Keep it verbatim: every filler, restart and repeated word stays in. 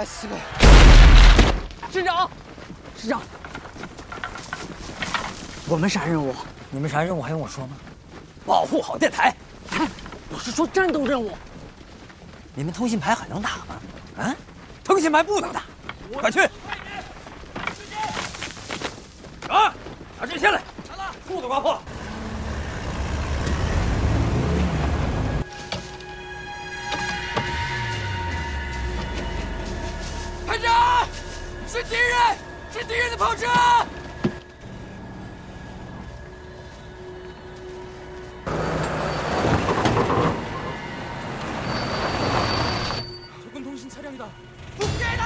来西北。 师长，师长，我们啥任务？ 你们啥任务还用我说吗？ 保护好电台。哎，我是说战斗任务。 你们通信牌还能打吗？啊，通信牌不能打，快去！啊，拿针线来，裤子刮破。 排长，是敌人，是敌人的炮车！